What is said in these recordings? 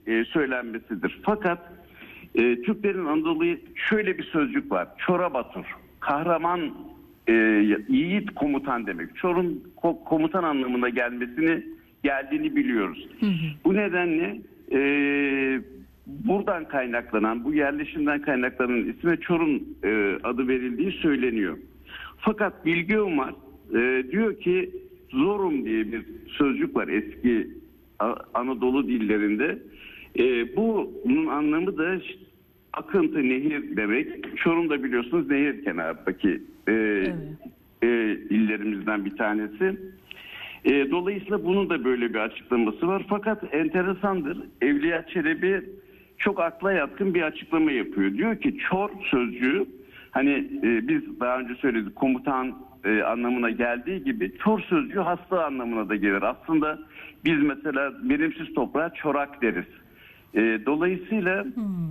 söylenmesidir. Fakat Türklerin Anadolu'ya şöyle bir sözcük var. Çora Batur. Kahraman, yiğit komutan demek. Çor'un komutan anlamına geldiğini biliyoruz. Bu nedenle buradan kaynaklanan, bu yerleşimden kaynaklanan isme Çor'un adı verildiği söyleniyor. Fakat Bilge Umar diyor ki zorum diye bir sözcük var eski Anadolu dillerinde. Bunun anlamı da akıntı, nehir demek. Çorum da biliyorsunuz nehir kenarındaki illerimizden bir tanesi. Dolayısıyla bunun da böyle bir açıklaması var. Fakat enteresandır. Evliya Çelebi çok akla yatkın bir açıklama yapıyor. Diyor ki Çor sözcüğü, hani biz daha önce söyledik, komutan anlamına geldiği gibi Çor sözcüğü hasta anlamına da gelir. Aslında biz mesela verimsiz toprağa çorak deriz. Dolayısıyla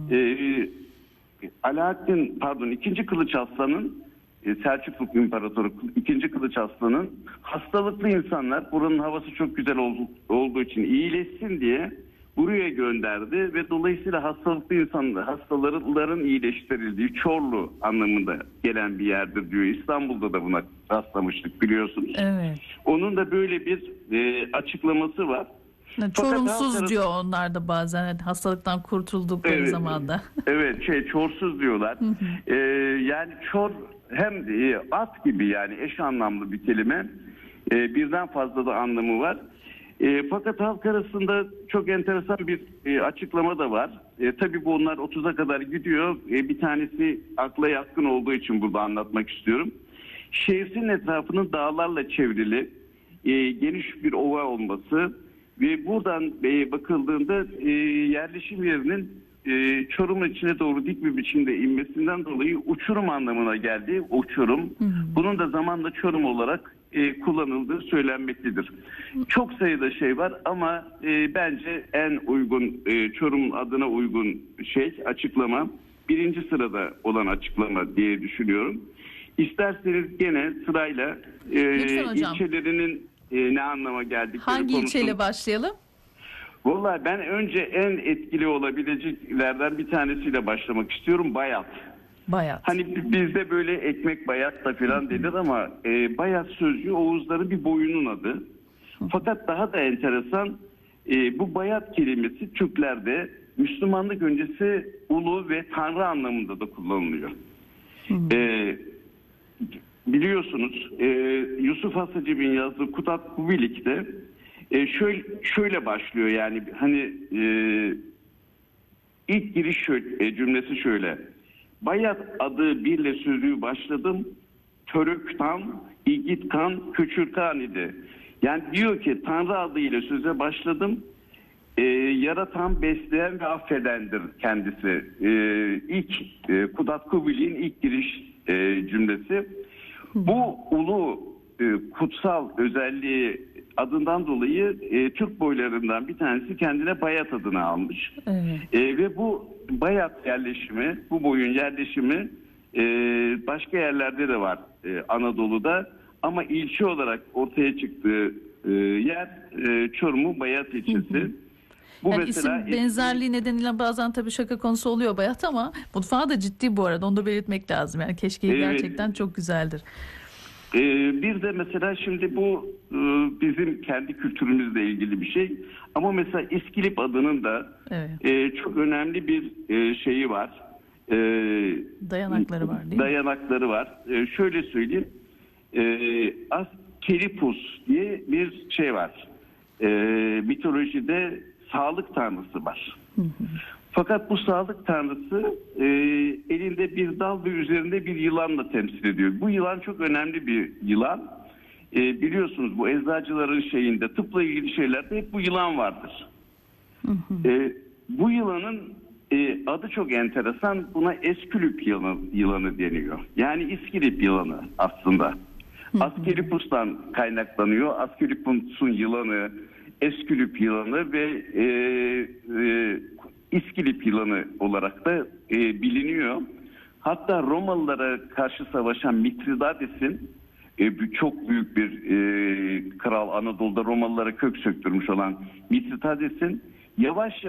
II. Kılıç Arslan'ın, Selçuklu İmparatoru II. Kılıç Arslan'ın hastalıklı insanlar buranın havası çok güzel olduğu için iyileşsin diye buraya gönderdi ve dolayısıyla hastaların iyileştirildiği Çorlu anlamında gelen bir yerdir diyor. İstanbul'da da buna rastlamıştık biliyorsunuz. Evet. Onun da böyle bir açıklaması var. Çorumsuz diyor onlar da bazen, hastalıktan kurtuldukları zamanda. Evet, çorsuz diyorlar. Yani çor hem at gibi, yani eş anlamlı bir kelime. Birden fazla da anlamı var. Fakat halk arasında çok enteresan bir açıklama da var. Tabii bu onlar 30'a kadar gidiyor. Bir tanesi akla yatkın olduğu için burada anlatmak istiyorum. Şehrin etrafının dağlarla çevrili geniş bir ova olması ve buradan bakıldığında yerleşim yerinin Çorum'un içine doğru dik bir biçimde inmesinden dolayı uçurum anlamına geldi. Uçurum. Bunun da zamanla Çorum olarak kullanıldığı söylenmektedir. Çok sayıda şey var ama bence en uygun, Çorum adına uygun açıklama, birinci sırada olan açıklama diye düşünüyorum. İsterseniz gene sırayla ilçelerinin ne anlama geldikleri hangi ilçeyle başlayalım? Vallahi ben önce en etkili olabileceklerden bir tanesiyle başlamak istiyorum. Bayat. Hani bizde böyle ekmek bayat da filan denir ama bayat sözcüğü Oğuzların bir boyunun adı. Fakat daha da enteresan, bu bayat kelimesi Türklerde Müslümanlık öncesi ulu ve tanrı anlamında da kullanılıyor. Biliyorsunuz Yusuf Hasacib'in yazdığı Kutat Kubilik'te şöyle başlıyor, yani hani ilk giriş cümlesi şöyle: Bayat adı birle sözü başladım, Törüktan, İgitkan, Köçürkan idi. Yani diyor ki Tanrı adıyla söze başladım, yaratan, besleyen ve affedendir kendisi. İlk Kutat Kubilik'in ilk giriş cümlesi. Bu ulu kutsal özelliği adından dolayı Türk boylarından bir tanesi kendine Bayat adını almış. Ve bu Bayat yerleşimi, bu boyun yerleşimi başka yerlerde de var Anadolu'da, ama ilçe olarak ortaya çıktığı yer Çorum'un Bayat ilçesi. Bu yani mesela isim benzerliği nedeniyle bazen tabii şaka konusu oluyor Bayat, ama mutfağı da ciddi bu arada, onu da belirtmek lazım. Yani keşkeği gerçekten çok güzeldir. Bir de mesela şimdi bu bizim kendi kültürümüzle ilgili bir şey. Ama mesela İskilip adının da çok önemli bir şeyi var. Dayanakları var değil mi? Dayanakları var. Şöyle söyleyeyim. Askelipus diye bir şey var. Mitolojide sağlık tanrısı var. Fakat bu sağlık tanrısı elinde bir dal ve üzerinde bir yılanla temsil ediyor. Bu yılan çok önemli bir yılan. Biliyorsunuz bu eczacıların tıpla ilgili şeylerde hep bu yılan vardır. Bu yılanın adı çok enteresan. Buna Eskülüp yılanı deniyor. Yani İskilip yılanı aslında. Askelipus'tan kaynaklanıyor. Askelipus'un yılanı, Eskülüp yılanı ve İskilip yılanı olarak da biliniyor. Hatta Romalılara karşı savaşan Mitridades'in çok büyük bir kral, Anadolu'da Romalılara kök söktürmüş olan Mitridades'in yavaş